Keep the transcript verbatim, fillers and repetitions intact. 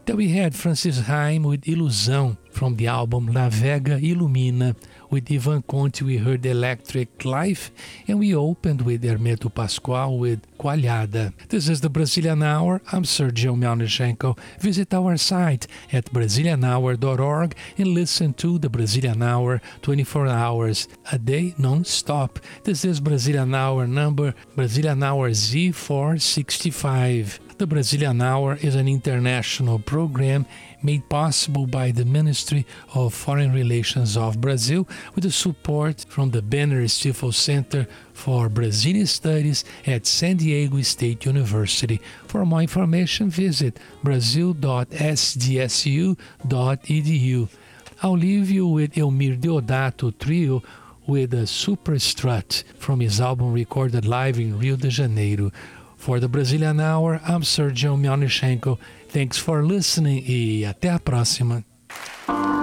Then we had Francis Haim with Ilusão from the album Navega Ilumina. With Ivan Conte we heard Electric Life, and we opened with Hermeto Pascoal with Coalhada. This is the Brazilian Hour. I'm Sergio Melnichenko. Visit our site at brazilian hour dot org and listen to the Brazilian Hour twenty-four hours a day non-stop. This is Brazilian Hour number Brazilian Hour Z four sixty-five. The Brazilian Hour is an international program made possible by the Ministry of Foreign Relations of Brazil with the support from the Banner Stifel Center for Brazilian Studies at San Diego State University. For more information, visit brazil dot s d s u dot e d u. I'll leave you with Elmir Deodato Trio with a Super Strut from his album recorded live in Rio de Janeiro. For the Brazilian Hour, I'm Sergio Melnichenko. Thanks for listening e até a próxima.